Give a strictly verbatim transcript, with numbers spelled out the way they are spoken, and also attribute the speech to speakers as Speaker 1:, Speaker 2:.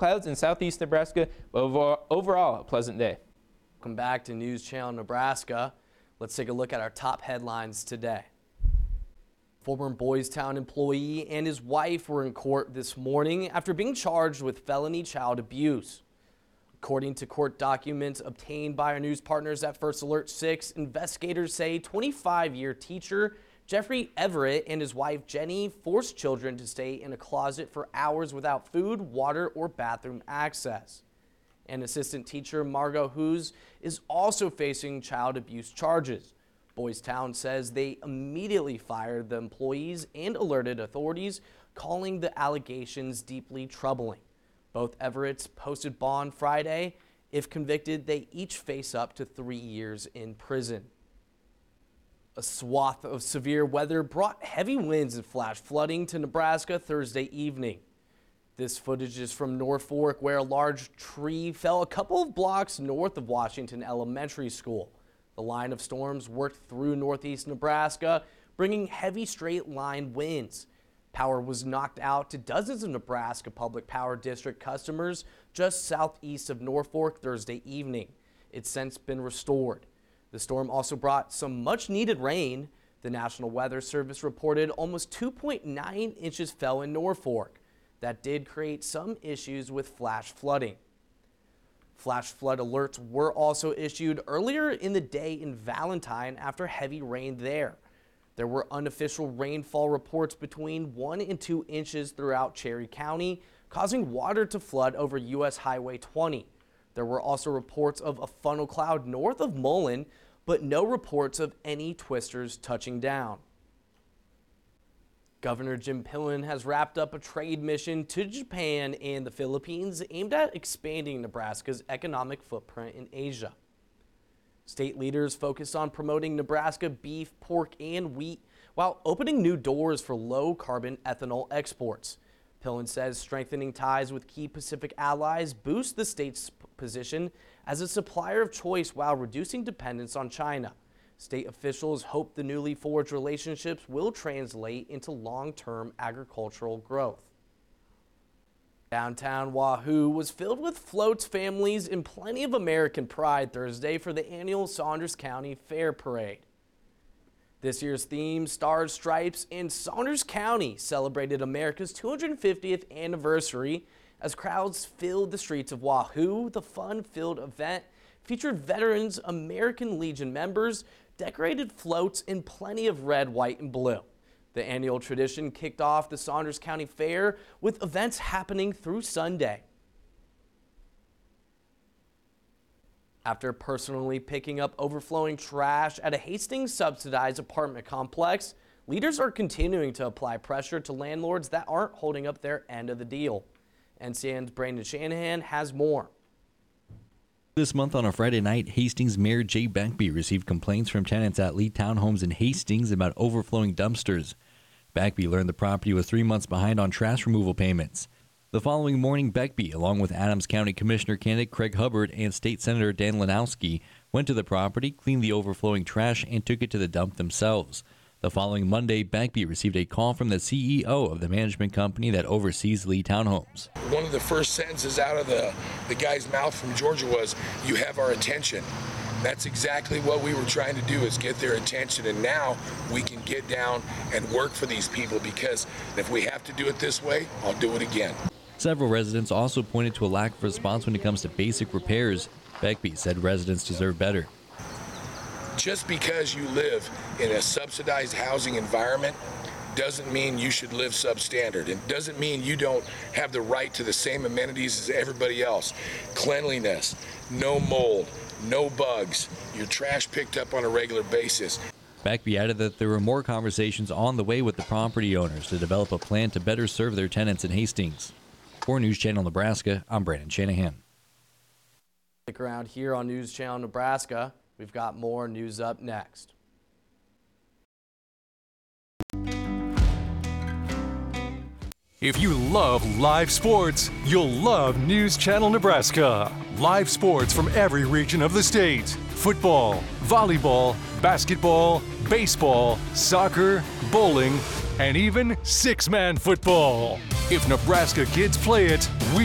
Speaker 1: clouds in southeast Nebraska, but over, overall a pleasant day.
Speaker 2: Welcome back to News Channel Nebraska. Let's take a look at our top headlines today. Former Boys Town employee and his wife were in court this morning after being charged with felony child abuse. According to court documents obtained by our news partners at First Alert six, investigators say twenty-five-year teacher Jeffrey Everett and his wife Jenny forced children to stay in a closet for hours without food, water, or bathroom access. And assistant teacher Margot Hughes is also facing child abuse charges. Boys Town says they immediately fired the employees and alerted authorities, calling the allegations deeply troubling. Both Everetts posted bond Friday. If convicted, they each face up to three years in prison. A swath of severe weather brought heavy winds and flash flooding to Nebraska Thursday evening. This footage is from Norfolk, where a large tree fell a couple of blocks north of Washington Elementary School. The line of storms worked through northeast Nebraska, bringing heavy straight-line winds. Power was knocked out to dozens of Nebraska Public Power District customers just southeast of Norfolk Thursday evening. It's since been restored. The storm also brought some much-needed rain. The National Weather Service reported almost two point nine inches fell in Norfolk. That did create some issues with flash flooding. Flash flood alerts were also issued earlier in the day in Valentine after heavy rain there. There were unofficial rainfall reports between one and two inches throughout Cherry County, causing water to flood over U S Highway twenty. There were also reports of a funnel cloud north of Mullen, but no reports of any twisters touching down. Governor Jim Pillen has wrapped up a trade mission to Japan and the Philippines aimed at expanding Nebraska's economic footprint in Asia. State leaders focused on promoting Nebraska beef, pork, and wheat while opening new doors for low-carbon ethanol exports. Pillen says strengthening ties with key Pacific allies boosts the state's position as a supplier of choice while reducing dependence on China. State officials hope the newly forged relationships will translate into long-term agricultural growth. Downtown Wahoo was filled with floats, families, and plenty of American pride Thursday for the annual Saunders County Fair Parade. This year's theme, Stars, Stripes, and Saunders County celebrated America's two hundred fiftieth anniversary as crowds filled the streets of Wahoo. The fun-filled event featured veterans, American Legion members, decorated floats, and plenty of red, white, and blue. The annual tradition kicked off the Saunders County Fair with events happening through Sunday. After personally picking up overflowing trash at a Hastings subsidized apartment complex, leaders are continuing to apply pressure to landlords that aren't holding up their end of the deal. N C N's Brandon Shanahan has more.
Speaker 3: This month on a Friday night, Hastings Mayor Jay Beckby received complaints from tenants at Lee Townhomes in Hastings about overflowing dumpsters. Beckby learned the property was three months behind on trash removal payments. The following morning, Beckby, along with Adams County Commissioner candidate Craig Hubbard and State Senator Dan Lanowski, went to the property, cleaned the overflowing trash, and took it to the dump themselves. The following Monday, Beckby received a call from the C E O of the management company that oversees Lee Townhomes.
Speaker 4: One of the first sentences out of the, the guy's mouth from Georgia was, "You have our attention." That's exactly what we were trying to do, is get their attention, and now we can get down and work for these people, because if we have to do it this way, I'll do it again.
Speaker 3: Several residents also pointed to a lack of response when it comes to basic repairs. Beckby said residents deserve better.
Speaker 4: Just because you live in a subsidized housing environment doesn't mean you should live substandard. It doesn't mean you don't have the right to the same amenities as everybody else. Cleanliness, no mold, no bugs, your trash picked up on a regular basis.
Speaker 3: Beckby added that there were more conversations on the way with the property owners to develop a plan to better serve their tenants in Hastings. For News Channel Nebraska, I'm Brandon Shanahan.
Speaker 2: Stick around here on News Channel Nebraska. We've got more news up next.
Speaker 5: If you love live sports, you'll love News Channel Nebraska. Live sports from every region of the state. Football, volleyball, basketball, baseball, soccer, bowling, and even six-man football. If Nebraska kids play it, we